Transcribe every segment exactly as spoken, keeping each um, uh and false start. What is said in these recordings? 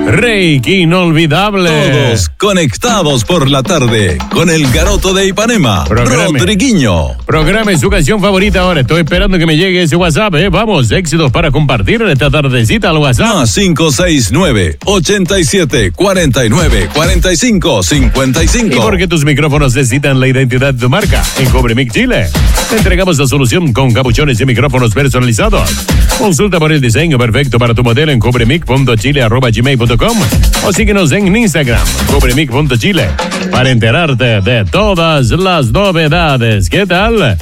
Reiki inolvidable. Todos conectados por la tarde con el Garoto de Ipanema, Programe. Rodriguinho. Programe su canción favorita ahora. Estoy esperando que me llegue ese WhatsApp, ¿eh? Vamos, éxitos para compartir en esta tardecita al WhatsApp. Más cinco seis nueve, ochenta y siete, cuarenta y nueve, cuarenta y cinco, cincuenta y cinco. Y porque tus micrófonos necesitan la identidad de tu marca, en Cobremic Chile te entregamos la solución con capuchones y micrófonos personalizados. Consulta por el diseño perfecto para tu modelo en cobremic punto chile arroba gmail punto com o síguenos en Instagram, cobremic punto chile, para enterarte de todas las novedades. ¿Qué tal?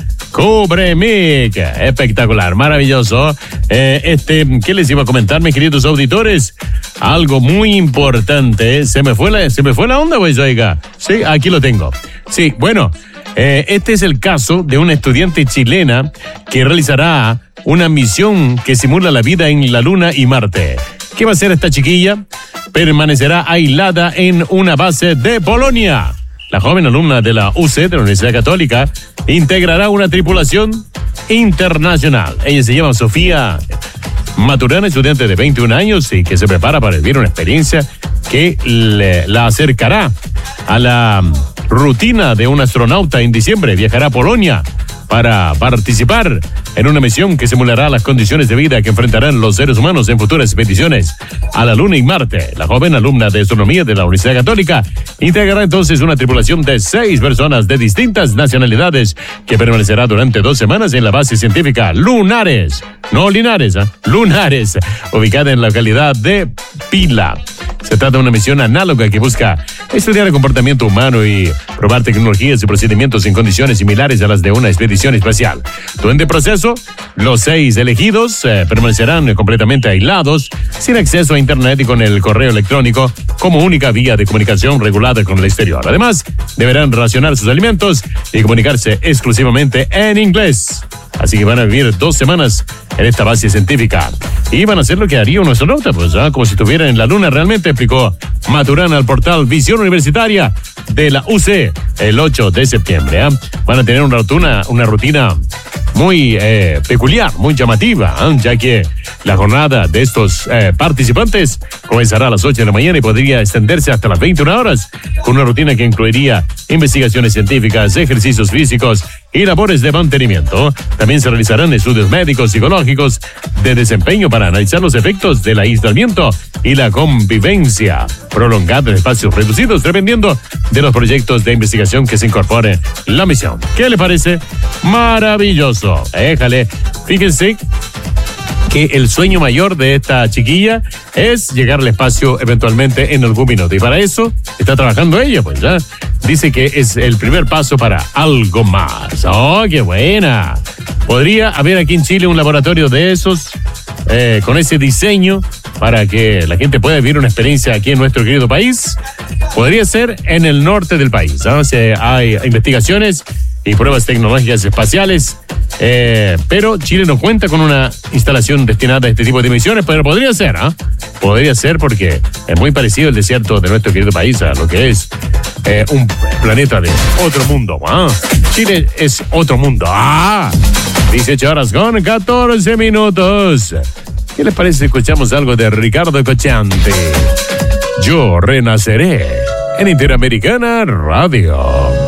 Cobremic, espectacular, maravilloso. Eh, este, ¿qué les iba a comentar, mis queridos auditores? Algo muy importante. Se me fue la, se me fue la onda, pues, oiga. Sí, aquí lo tengo. Sí, bueno, eh, este es el caso de una estudiante chilena que realizará una misión que simula la vida en la Luna y Marte. ¿Qué va a hacer esta chiquilla? Permanecerá aislada en una base de Polonia. La joven alumna de la U C, de la Universidad Católica, integrará una tripulación internacional. Ella se llama Sofía Maturana, estudiante de veintiún años y que se prepara para vivir una experiencia que le, la acercará a la rutina de un astronauta. En diciembre viajará a Polonia para participar en una misión que simulará las condiciones de vida que enfrentarán los seres humanos en futuras expediciones a la Luna y Marte. La joven alumna de astronomía de la Universidad Católica integrará entonces una tripulación de seis personas de distintas nacionalidades que permanecerá durante dos semanas en la base científica Lunares, no Linares, ¿eh? Lunares, ubicada en la localidad de Pila. Se trata de una misión análoga que busca estudiar el comportamiento humano y probar tecnologías y procedimientos en condiciones similares a las de una expedición espacial. Durante el proceso, los seis elegidos eh, permanecerán completamente aislados, sin acceso a Internet y con el correo electrónico como única vía de comunicación regulada con el exterior. Además, deberán racionar sus alimentos y comunicarse exclusivamente en inglés. Así que van a vivir dos semanas en esta base científica. Y van a hacer lo que haría un astronauta, pues, ¿eh? Como si estuvieran en la Luna realmente, explicó Maturana al portal Visión Universitaria de la U C el ocho de septiembre. ¿eh? Van a tener una rutina, una rutina muy eh, peculiar, muy llamativa, ¿eh? ya que la jornada de estos eh, participantes comenzará a las ocho de la mañana y podría extenderse hasta las veintiuna horas, con una rutina que incluiría investigaciones científicas, ejercicios físicos y labores de mantenimiento. También se realizarán estudios médicos, psicológicos, de desempeño para analizar los efectos del aislamiento y la convivencia prolongada en espacios reducidos, dependiendo de los proyectos de investigación que se incorporen en la misión. ¿Qué le parece? Maravilloso. Éjale. Fíjense que el sueño mayor de esta chiquilla es llegar al espacio eventualmente en algún minuto. Y para eso está trabajando ella, pues, ¿ya? Dice que es el primer paso para algo más. ¡Oh, qué buena! ¿Podría haber aquí en Chile un laboratorio de esos, eh, con ese diseño, para que la gente pueda vivir una experiencia aquí en nuestro querido país? Podría ser en el norte del país, ¿no? O sea, hay investigaciones y pruebas tecnológicas espaciales, eh, pero Chile no cuenta con una instalación destinada a este tipo de misiones, pero podría ser, ¿ah? ¿eh? Podría ser porque es muy parecido el desierto de nuestro querido país a lo que es eh, un planeta de otro mundo. ¿ah? Chile es otro mundo. ¡Ah! dieciocho horas con catorce minutos. ¿Qué les parece si escuchamos algo de Ricardo Cocciante? Yo renaceré en Interamericana Radio.